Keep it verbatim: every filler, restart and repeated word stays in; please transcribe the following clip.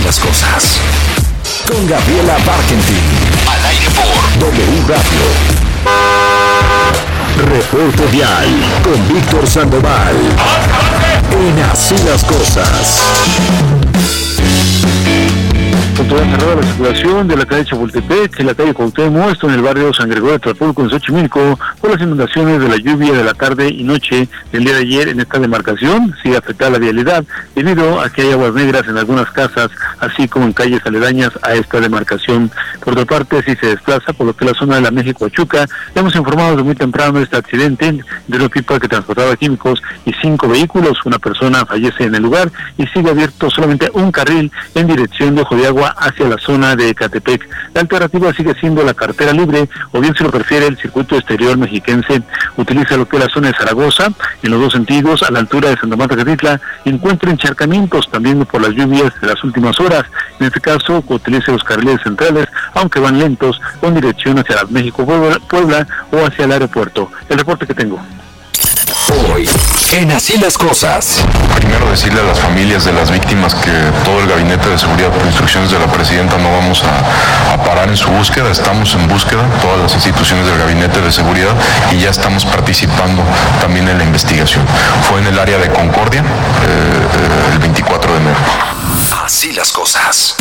las cosas. Con Gabriela Barkentin. Al aire por W Radio. Reporte Vial con Víctor Sandoval. En Así las Cosas. Todavía cerrada la circulación de la calle Chapultepec y la calle Cuauhtémoc, esto en el barrio San Gregorio de Tlatelolco, en Xochimilco, por las inundaciones de la lluvia de la tarde y noche del día de ayer en esta demarcación. Sigue afectada la vialidad debido a que hay aguas negras en algunas casas, así como en calles aledañas a esta demarcación. Por otra parte, sí se desplaza por lo que la zona de la México-Pachuca. Hemos informado desde muy temprano de este accidente de una pipa que transportaba químicos y cinco vehículos. Una persona fallece en el lugar y sigue abierto solamente un carril en dirección de Ojo de Agua hacia la zona de Ecatepec. La alternativa sigue siendo la carretera libre, o bien si lo prefiere el circuito exterior mexiquense. Utiliza lo que es la zona de Zaragoza, en los dos sentidos, a la altura de Santa Marta Catitla. Encuentra encharcamientos también por las lluvias de las últimas horas. En este caso, utilice los carriles centrales, aunque van lentos, con dirección hacia la México Puebla o hacia el aeropuerto. El reporte que tengo. Hoy, en Así las Cosas. Primero decirle a las familias de las víctimas que todo el gabinete de seguridad, por instrucciones de la presidenta, no vamos a, a parar en su búsqueda. Estamos en búsqueda, todas las instituciones del gabinete de seguridad, y ya estamos participando también en la investigación. Fue en el área de Concordia, eh, eh, el veinticuatro de enero. Así las Cosas.